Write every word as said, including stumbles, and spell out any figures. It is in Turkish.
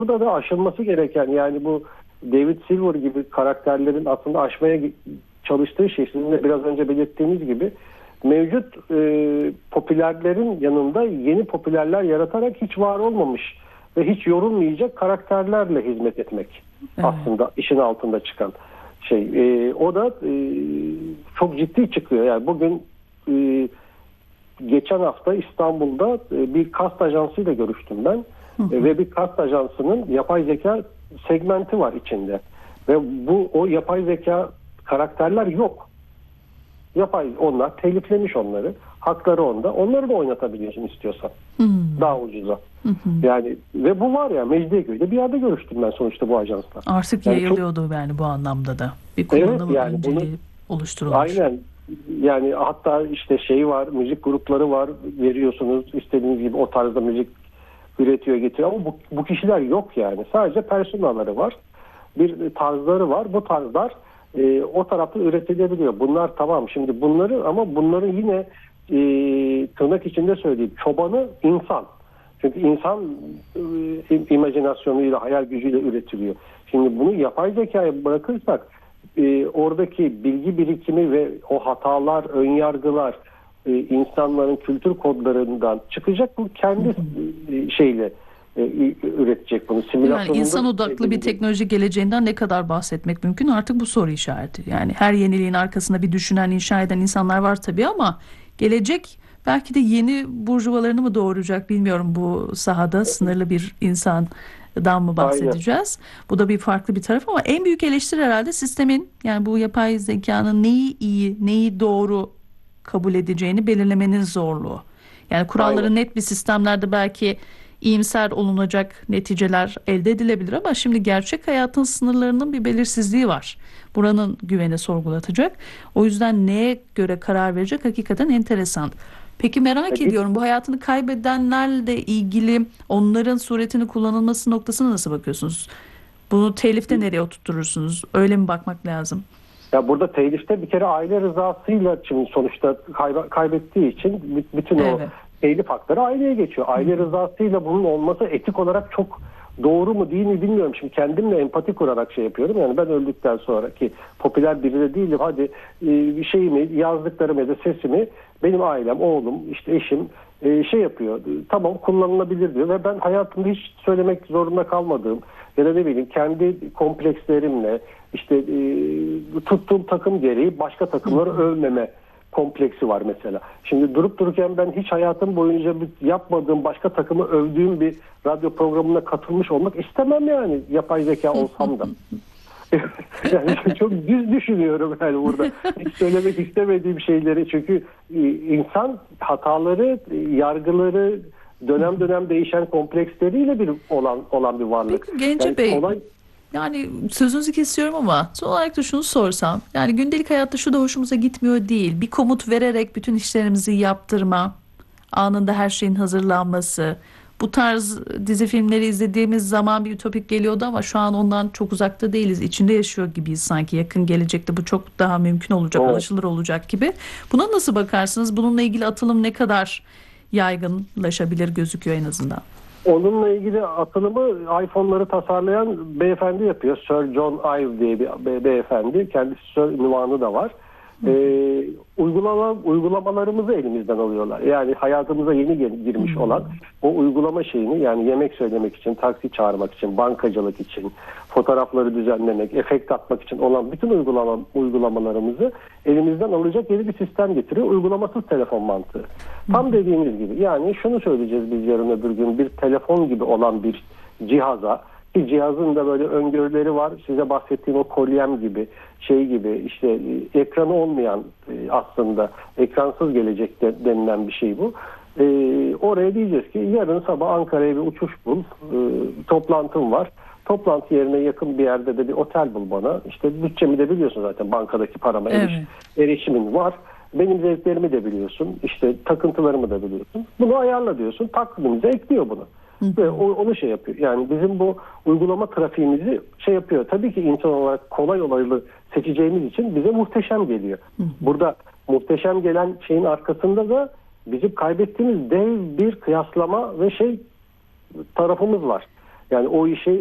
burada da aşılması gereken, yani bu David Silver gibi karakterlerin aslında aşmaya çalıştığı şey, sizin de biraz önce belirttiğiniz gibi, mevcut e, popülerlerin yanında yeni popülerler yaratarak hiç var olmamış ve hiç yorulmayacak karakterlerle hizmet etmek. Evet. Aslında işin altında çıkan şey. E, o da e, çok ciddi çıkıyor. Yani bugün e, geçen hafta İstanbul'da e, bir kast ajansıyla görüştüm ben. Hı hı. E, ve bir kast ajansının yapay zeka segmenti var içinde. Ve bu o yapay zeka karakterler yok. Yapay, onlar teliflemiş onları. Hakları onda. Onları da oynatabiliyorsun istiyorsan. Hmm. Daha ucuza. Hmm. Yani ve bu var ya, Mecidiyeköy'de bir yerde görüştüm ben sonuçta bu ajansla. Artık yani yayılıyordu çok, yani bu anlamda da. Bir kullanım evet, yani önceliği bunu, oluşturulmuş. Aynen. Yani hatta işte şey var, müzik grupları var, veriyorsunuz istediğiniz gibi o tarzda müzik üretiyor, getiriyor ama bu, bu kişiler yok yani. Sadece personaları var. Bir tarzları var. Bu tarzlar e, o tarafta üretilebiliyor. Bunlar tamam. Şimdi bunları, ama bunların yine e, tırnak içinde söyleyeyim, çobanı insan. Çünkü insan e, imajinasyonuyla, hayal gücüyle üretiliyor. Şimdi bunu yapay zekaya bırakırsak e, oradaki bilgi birikimi ve o hatalar, önyargılar, e, insanların kültür kodlarından çıkacak, bu kendi e, şeyle e, üretecek bunu. Yani insan odaklı bir teknoloji geleceğinden ne kadar bahsetmek mümkün, artık bu soru işareti. Yani her yeniliğin arkasında bir düşünen, inşa eden insanlar var tabii, ama gelecek belki de yeni burjuvalarını mı doğuracak bilmiyorum, bu sahada sınırlı bir insandan mı bahsedeceğiz? Aynen. Bu da bir farklı bir taraf, ama en büyük eleştiri herhalde sistemin, yani bu yapay zekanın neyi iyi, neyi doğru kabul edeceğini belirlemenin zorluğu. Yani kuralları Aynen. net bir sistemlerde belki iyimser olunacak neticeler elde edilebilir, ama şimdi gerçek hayatın sınırlarının bir belirsizliği var. Buranın güveni sorgulatacak. O yüzden neye göre karar verecek hakikaten enteresan. Peki merak Peki. ediyorum, bu hayatını kaybedenlerle ilgili onların suretini kullanılması noktasına nasıl bakıyorsunuz? Bunu telifte nereye oturturursunuz? Öyle mi bakmak lazım? Ya burada telifte bir kere aile rızasıyla, şimdi sonuçta kayb- kaybettiği için bütün evet. o telif hakları aileye geçiyor. Aile rızasıyla bunun olması etik olarak çok doğru mu değil mi bilmiyorum. Şimdi kendimle empati kurarak şey yapıyorum. Yani ben öldükten sonraki popüler biri de değilim. Hadi bir şeyimi, yazdıklarımı ya da sesimi benim ailem, oğlum, işte eşim şey yapıyor. Tamam, kullanılabilir diyor ve ben hayatımda hiç söylemek zorunda kalmadığım ya da ne bileyim kendi komplekslerimle işte e, tuttuğum takım gereği başka takımları övmeme kompleksi var mesela. Şimdi durup dururken ben hiç hayatım boyunca yapmadığım başka takımı övdüğüm bir radyo programına katılmış olmak istemem yani, yapay zeka olsam da. Yani çok düz düşünüyorum yani burada. Hiç söylemek istemediğim şeyleri, çünkü insan hataları, yargıları, dönem dönem değişen kompleksleriyle bir olan olan bir varlık. Peki Gence yani Bey, kolay... yani sözünüzü kesiyorum ama son olarak da şunu sorsam, yani gündelik hayatta şu da hoşumuza gitmiyor değil. Bir komut vererek bütün işlerimizi yaptırma, anında her şeyin hazırlanması. Bu tarz dizi filmleri izlediğimiz zaman bir ütopik geliyordu, ama şu an ondan çok uzakta değiliz. İçinde yaşıyor gibiyiz sanki. Yakın gelecekte bu çok daha mümkün olacak, evet. ulaşılır olacak gibi. Buna nasıl bakarsınız? Bununla ilgili atılım ne kadar yaygınlaşabilir gözüküyor en azından? Onunla ilgili atılımı iPhone'ları tasarlayan beyefendi yapıyor. Sir John Ive diye bir be- beyefendi. Kendisi Sir ünvanı da var. Ee, uygulama uygulamalarımızı elimizden alıyorlar. Yani hayatımıza yeni gel- girmiş olan o uygulama şeyini, yani yemek söylemek için, taksi çağırmak için, bankacılık için, fotoğrafları düzenlemek, efekt atmak için olan bütün uygulama uygulamalarımızı elimizden alacak yeni bir sistem getiriyor. Uygulamasız telefon mantığı. Tam dediğiniz gibi. Yani şunu söyleyeceğiz biz yarın öbür gün, bir telefon gibi olan bir cihaza, bir cihazın da böyle öngörüleri var. Size bahsettiğim o kolyem gibi, şey gibi, işte ekranı olmayan, aslında ekransız gelecek de, denilen bir şey bu. Ee, oraya diyeceğiz ki yarın sabah Ankara'ya bir uçuş bul, ee, toplantım var. Toplantı yerine yakın bir yerde de bir otel bul bana. İşte bütçemi de biliyorsun zaten, bankadaki parama evet. eriş, erişimin var. Benim zevklerimi de biliyorsun, işte takıntılarımı da biliyorsun. Bunu ayarla diyorsun, takvimimize ekliyor bunu. Ve onu şey yapıyor. Yani bizim bu uygulama trafiğimizi şey yapıyor. Tabii ki insan olarak kolay olaylı seçeceğimiz için bize muhteşem geliyor. Burada muhteşem gelen şeyin arkasında da bizim kaybettiğimiz dev bir kıyaslama ve şey tarafımız var. Yani o işi